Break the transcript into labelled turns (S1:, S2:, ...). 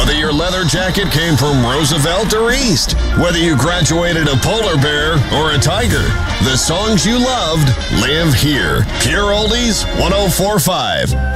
S1: Whether your leather jacket came from Roosevelt or East, whether you graduated a polar bear or a tiger, the songs you loved live here. Pure Oldies 104.5.